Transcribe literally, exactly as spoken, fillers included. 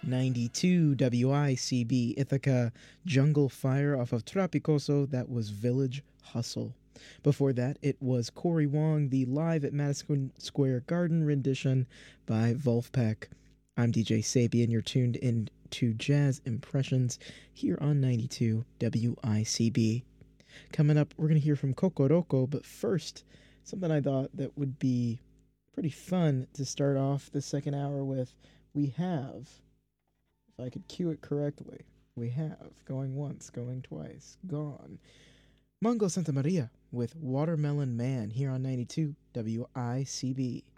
ninety-two W I C B Ithaca Jungle Fire off of Trapicoso. That was Village Hustle. Before that, it was Cory Wong, the live at Madison Square Garden rendition by Wolfpack. I'm D J Sabian. You're tuned in to Jazz Impressions here on ninety-two W I C B. Coming up, we're going to hear from Kokoroko, but first, something I thought that would be pretty fun to start off the second hour with. We have, if I could cue it correctly, we have going once, going twice, gone. Mongo Santa Maria with Watermelon Man here on ninety-two W I C B.